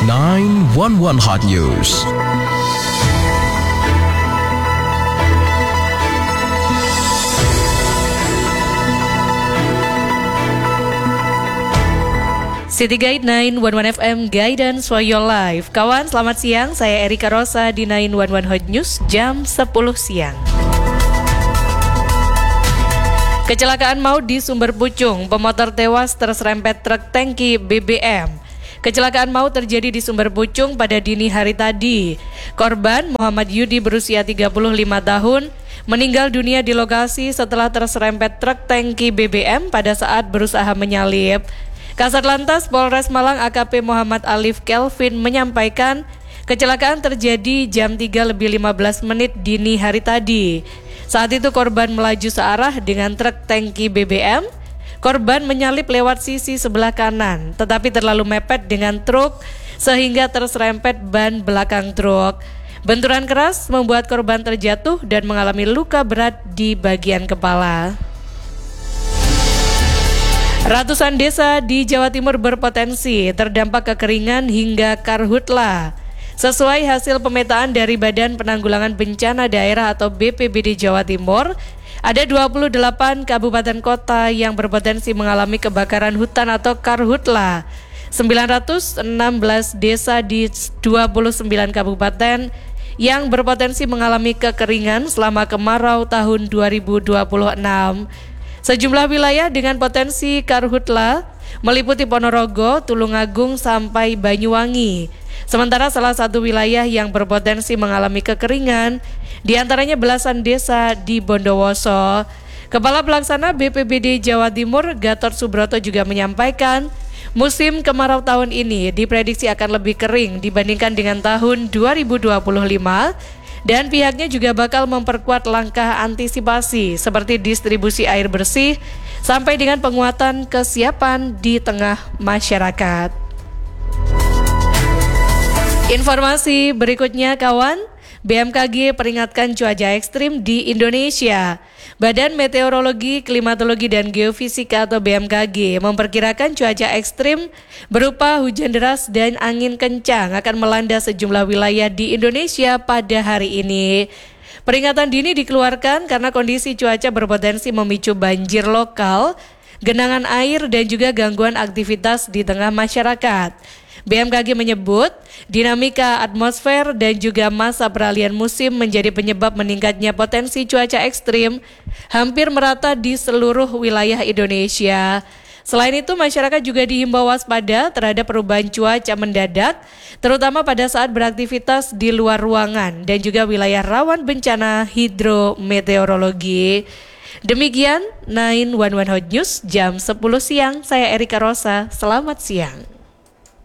911 Hot News. City Guide 911 FM Guidance for Your Life. Kawan, selamat siang. Saya Erika Rosa di 911 Hot News jam 10 siang. Kecelakaan maut di Sumber Pucung. Pemotor tewas terserempet truk tangki BBM. Kecelakaan maut terjadi di Sumber Pucung pada dini hari tadi. Korban Muhammad Yudi berusia 35 tahun meninggal dunia di lokasi setelah terserempet truk tangki BBM pada saat berusaha menyalip. Kasat Lantas Polres Malang AKP Muhammad Alif Kelvin menyampaikan kecelakaan terjadi jam 3:15 dini hari tadi. Saat itu korban melaju searah dengan truk tangki BBM. Korban menyalip lewat sisi sebelah kanan, tetapi terlalu mepet dengan truk sehingga terserempet ban belakang truk. Benturan keras membuat korban terjatuh dan mengalami luka berat di bagian kepala. Ratusan desa di Jawa Timur berpotensi terdampak kekeringan hingga karhutla. Sesuai hasil pemetaan dari Badan Penanggulangan Bencana Daerah atau BPBD Jawa Timur, ada 28 kabupaten kota yang berpotensi mengalami kebakaran hutan atau karhutla. 916 desa di 29 kabupaten yang berpotensi mengalami kekeringan selama kemarau tahun 2026. Sejumlah wilayah dengan potensi karhutla meliputi Ponorogo, Tulungagung sampai Banyuwangi. Sementara salah satu wilayah yang berpotensi mengalami kekeringan diantaranya belasan desa di Bondowoso. Kepala Pelaksana BPBD Jawa Timur Gatot Subroto juga menyampaikan musim kemarau tahun ini diprediksi akan lebih kering dibandingkan dengan tahun 2025. Dan pihaknya juga bakal memperkuat langkah antisipasi seperti distribusi air bersih sampai dengan penguatan kesiapan di tengah masyarakat. Informasi berikutnya kawan, BMKG peringatkan cuaca ekstrim di Indonesia. Badan Meteorologi, Klimatologi, dan Geofisika atau BMKG memperkirakan cuaca ekstrim berupa hujan deras dan angin kencang akan melanda sejumlah wilayah di Indonesia pada hari ini. Peringatan dini dikeluarkan karena kondisi cuaca berpotensi memicu banjir lokal, genangan air, dan juga gangguan aktivitas di tengah masyarakat. BMKG menyebut dinamika atmosfer dan juga masa peralihan musim menjadi penyebab meningkatnya potensi cuaca ekstrim hampir merata di seluruh wilayah Indonesia. Selain itu, masyarakat juga dihimbau waspada terhadap perubahan cuaca mendadak, terutama pada saat beraktivitas di luar ruangan dan juga wilayah rawan bencana hidrometeorologi. Demikian 911 Hot News jam 10 siang, saya Erika Rosa, selamat siang.